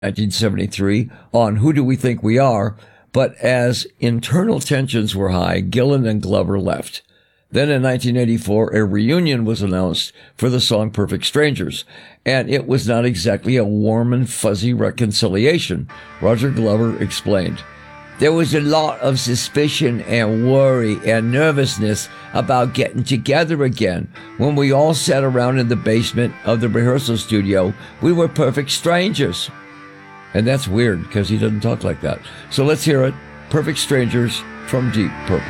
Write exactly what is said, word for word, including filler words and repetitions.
nineteen seventy-three on Who Do We Think We Are, but as internal tensions were high, Gillan and Glover left. Then in nineteen eighty-four, a reunion was announced for the song Perfect Strangers, and it was not exactly a warm and fuzzy reconciliation. Roger Glover explained, "There was a lot of suspicion and worry and nervousness about getting together again. When we all sat around in the basement of the rehearsal studio, we were perfect strangers." And that's weird because he doesn't talk like that. So let's hear it. Perfect Strangers from Deep Purple.